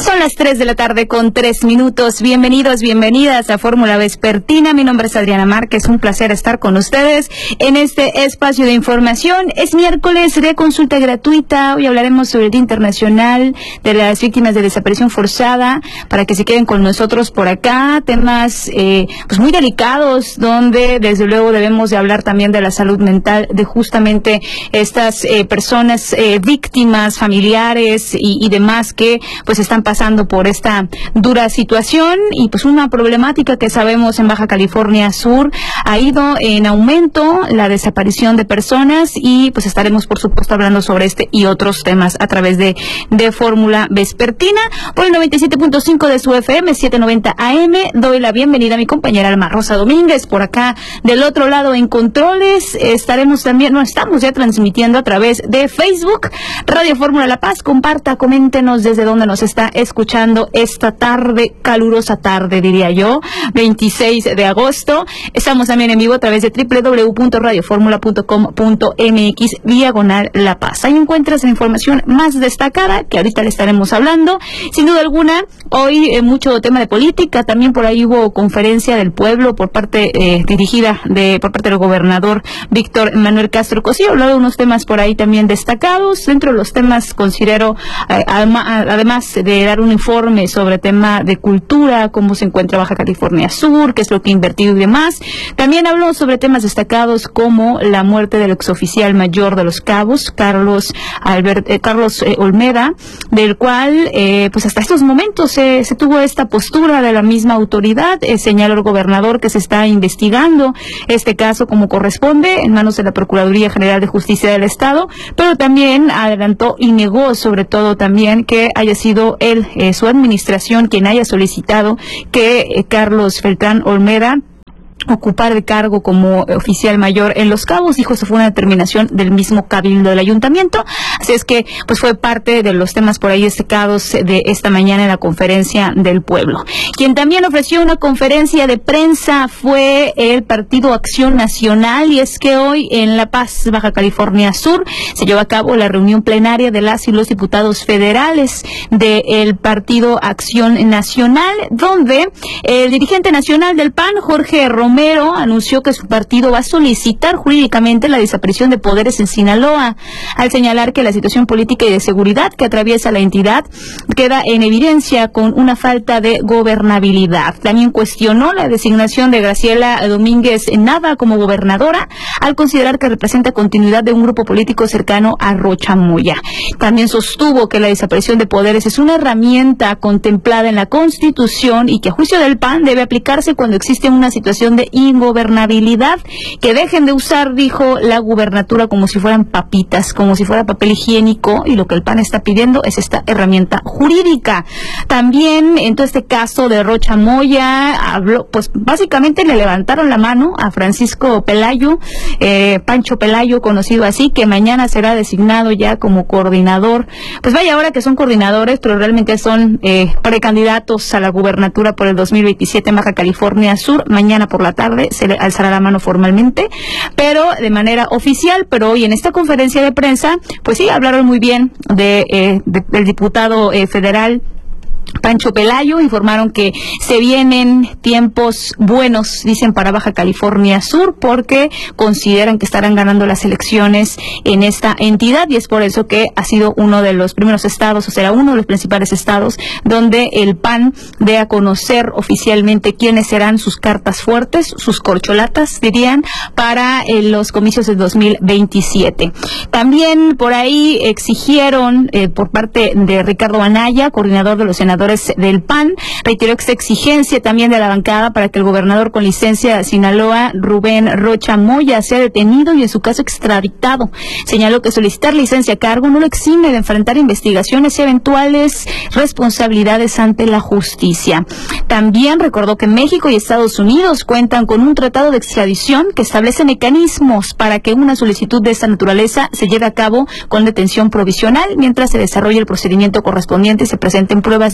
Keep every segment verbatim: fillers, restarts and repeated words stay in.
Son las tres de la tarde con tres minutos. Bienvenidos, bienvenidas a Fórmula Vespertina. Mi nombre es Adriana Márquez. Un placer estar con ustedes en este espacio de información. Es miércoles de consulta gratuita. Hoy hablaremos sobre el Día Internacional de las Víctimas de Desaparición Forzada, para que se queden con nosotros por acá. Temas eh, pues muy delicados, donde desde luego debemos de hablar también de la salud mental de justamente estas eh, personas eh, víctimas, familiares y, y demás que pues están pasando por esta dura situación, y pues una problemática que sabemos en Baja California Sur ha ido en aumento la desaparición de personas, y pues estaremos por supuesto hablando sobre este y otros temas a través de, de Fórmula Vespertina por el noventa y siete punto cinco de su F M, setecientos noventa A M. Doy la bienvenida a mi compañera Alma Rosa Domínguez por acá del otro lado en controles. Estaremos también, no estamos ya transmitiendo a través de Facebook, Radio Fórmula La Paz. Comparta, coméntenos desde dónde nos está escuchando esta tarde, calurosa tarde diría yo, veintiséis de agosto. Estamos también en vivo a través de doble u doble u doble u punto radio fórmula punto com punto m x diagonal La Paz. Ahí encuentras la información más destacada que ahorita le estaremos hablando. Sin duda alguna, hoy eh, mucho tema de política. También por ahí hubo conferencia del pueblo por parte eh, dirigida de por parte del gobernador Víctor Manuel Castro Cosío. Habló de unos temas por ahí también destacados. Dentro de los temas considero, eh, además de dar un informe sobre tema de cultura, cómo se encuentra Baja California Sur, qué es lo que ha invertido y demás. También habló sobre temas destacados como la muerte del exoficial mayor de Los Cabos, Carlos Albert, eh, Carlos eh, Olmeda, del cual eh, pues hasta estos momentos eh, se tuvo esta postura de la misma autoridad. Eh, señaló el gobernador que se está investigando este caso como corresponde en manos de la Procuraduría General de Justicia del Estado, pero también adelantó y negó sobre todo también que haya sido él, eh, su administración, quien haya solicitado que eh, Carlos Beltrán Olmeda ocupar el cargo como oficial mayor en Los Cabos. Dijo, eso fue una determinación del mismo cabildo del ayuntamiento. Así es que pues fue parte de los temas por ahí destacados de esta mañana en la conferencia del pueblo. Quien también ofreció una conferencia de prensa fue el Partido Acción Nacional, y es que hoy en La Paz, Baja California Sur, se llevó a cabo la reunión plenaria de las y los diputados federales del Partido Acción Nacional, donde el dirigente nacional del P A N, Jorge Romero, Romero, anunció que su partido va a solicitar jurídicamente la desaparición de poderes en Sinaloa, al señalar que la situación política y de seguridad que atraviesa la entidad queda en evidencia con una falta de gobernabilidad. También cuestionó la designación de Graciela Domínguez Nava como gobernadora, al considerar que representa continuidad de un grupo político cercano a Rocha Moya. También sostuvo que la desaparición de poderes es una herramienta contemplada en la Constitución y que a juicio del P A N debe aplicarse cuando existe una situación de ingobernabilidad, que dejen de usar, dijo, la gubernatura como si fueran papitas, como si fuera papel higiénico, y lo que el P A N está pidiendo es esta herramienta jurídica. También en todo este caso de Rocha Moya, habló, pues básicamente le levantaron la mano a Francisco Pelayo, eh, Pancho Pelayo, conocido así, que mañana será designado ya como coordinador. Pues vaya, ahora que son coordinadores, pero realmente son eh, precandidatos a la gubernatura por el dos mil veintisiete en Baja California Sur. Mañana por la tarde se le alzará la mano formalmente, pero de manera oficial. Pero hoy en esta conferencia de prensa, pues sí, hablaron muy bien de, eh, de del diputado eh, federal Pancho Pelayo. Informaron que se vienen tiempos buenos, dicen, para Baja California Sur, porque consideran que estarán ganando las elecciones en esta entidad, y es por eso que ha sido uno de los primeros estados, o será uno de los principales estados, donde el P A N dé a conocer oficialmente quiénes serán sus cartas fuertes, sus corcholatas, dirían, para eh, los comicios del dos mil veintisiete. También por ahí exigieron, eh, por parte de Ricardo Anaya, coordinador de los senadores del P A N, reiteró esta exigencia también de la bancada para que el gobernador con licencia de Sinaloa, Rubén Rocha Moya, sea detenido y en su caso extraditado. Señaló que solicitar licencia a cargo no lo exime de enfrentar investigaciones y eventuales responsabilidades ante la justicia. También recordó que México y Estados Unidos cuentan con un tratado de extradición que establece mecanismos para que una solicitud de esta naturaleza se lleve a cabo con detención provisional mientras se desarrolle el procedimiento correspondiente y se presenten pruebas de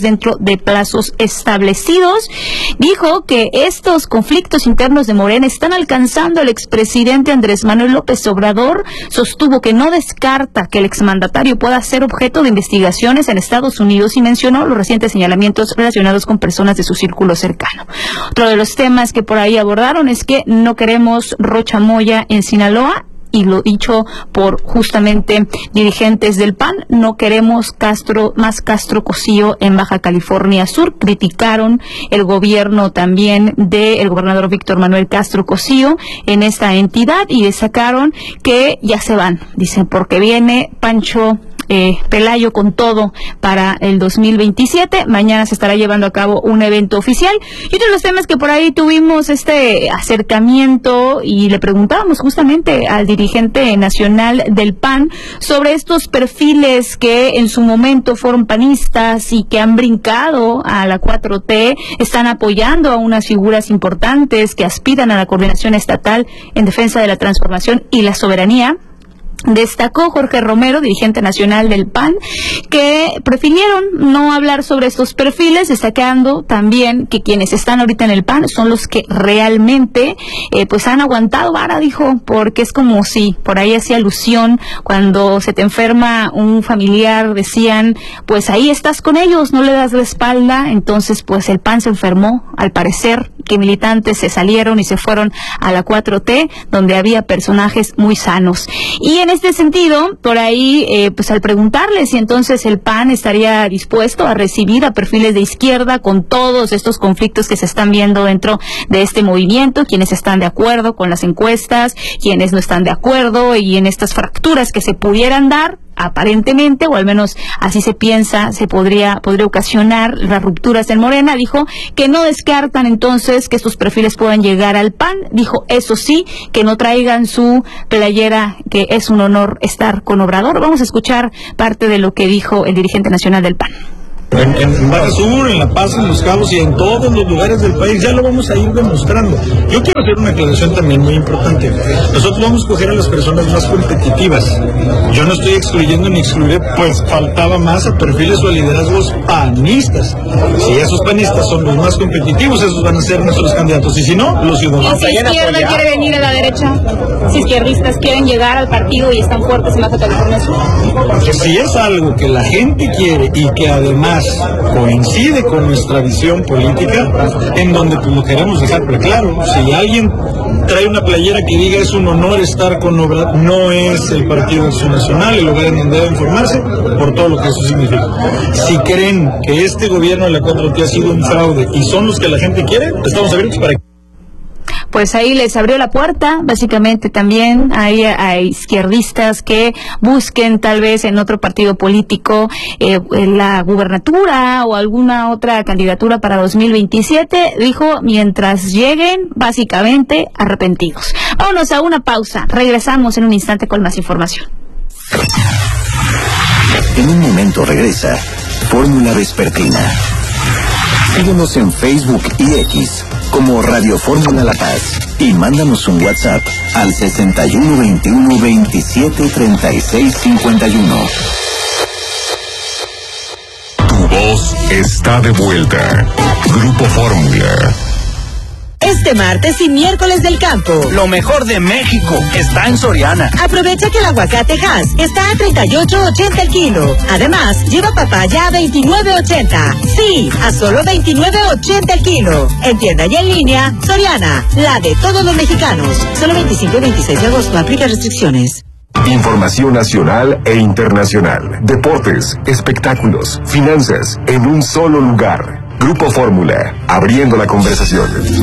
dentro de plazos establecidos. Dijo que estos conflictos internos de Morena están alcanzando al expresidente Andrés Manuel López Obrador. Sostuvo que no descarta que el exmandatario pueda ser objeto de investigaciones en Estados Unidos y mencionó los recientes señalamientos relacionados con personas de su círculo cercano. Otro de los temas que por ahí abordaron es que no queremos Rocha Moya en Sinaloa, y lo dicho por justamente dirigentes del P A N, no queremos Castro, más Castro Cosío en Baja California Sur. Criticaron el gobierno también del gobernador Víctor Manuel Castro Cosío en esta entidad y destacaron que ya se van, dicen, porque viene Pancho Eh, Pelayo con todo para el dos mil veintisiete. Mañana se estará llevando a cabo un evento oficial. Y otro de los temas que por ahí tuvimos este acercamiento y le preguntábamos justamente al dirigente nacional del P A N sobre estos perfiles que en su momento fueron panistas y que han brincado a la cuatro T, están apoyando a unas figuras importantes que aspiran a la coordinación estatal en defensa de la transformación y la soberanía. Destacó Jorge Romero, dirigente nacional del P A N, que prefirieron no hablar sobre estos perfiles, destacando también que quienes están ahorita en el P A N son los que realmente eh, pues han aguantado vara, dijo, porque es como si por ahí hacía alusión cuando se te enferma un familiar, decían, pues ahí estás con ellos, no le das la espalda. Entonces pues el P A N se enfermó, al parecer que militantes se salieron y se fueron a la cuatro T, donde había personajes muy sanos. Y en En este sentido, por ahí, eh, pues al preguntarle si entonces el P A N estaría dispuesto a recibir a perfiles de izquierda con todos estos conflictos que se están viendo dentro de este movimiento, quienes están de acuerdo con las encuestas, quienes no están de acuerdo y en estas fracturas que se pudieran dar, aparentemente, o al menos así se piensa, se podría podría ocasionar las rupturas en Morena. Dijo que no descartan entonces que estos perfiles puedan llegar al P A N. Dijo, eso sí, que no traigan su playera, que es un honor estar con Obrador. Vamos a escuchar parte de lo que dijo el dirigente nacional del P A N. En, en Baja Sur, en La Paz, en Los Cabos y en todos los lugares del país, ya lo vamos a ir demostrando. Yo quiero hacer una aclaración también muy importante. Nosotros vamos a escoger a las personas más competitivas. Yo no estoy excluyendo ni excluiré, pues faltaba más a perfiles o a liderazgos panistas. Si esos panistas son los más competitivos, esos van a ser nuestros candidatos. Y si no, los ciudadanos. Si izquierda quiere venir a la derecha, si izquierdistas quieren llegar al partido y están fuertes en Baja California Sur. Porque si es algo que la gente quiere y que además coincide con nuestra visión política, en donde pues lo queremos dejar pero claro, si alguien trae una playera que diga es un honor estar con Obrador, no es el Partido Acción Nacional el lugar en donde debe informarse por todo lo que eso significa. Si creen que este gobierno de la cuatro T ha sido un fraude y son los que la gente quiere, estamos abiertos para que pues ahí les abrió la puerta, básicamente también hay a izquierdistas que busquen tal vez en otro partido político eh, la gubernatura o alguna otra candidatura para dos mil veintisiete, dijo, mientras lleguen básicamente arrepentidos. Vámonos a una pausa, regresamos en un instante con más información. En un momento regresa Fórmula Vespertina. Síguenos en Facebook y X como Radio Fórmula La Paz y mándanos un WhatsApp al sesenta y uno veintiuno veintisiete treinta y seis cincuenta y uno. Tu voz está de vuelta. Grupo Fórmula. Este martes y miércoles del campo. Lo mejor de México está en Soriana. Aprovecha que el aguacate Hass está a treinta y ocho ochenta el kilo. Además, lleva papaya a veintinueve ochenta. Sí, a solo veintinueve ochenta el kilo. En tienda y en línea, Soriana, la de todos los mexicanos. Solo veinticinco y veintiséis de agosto, aplica restricciones. Información nacional e internacional. Deportes, espectáculos, finanzas, en un solo lugar. Grupo Fórmula, abriendo la conversación.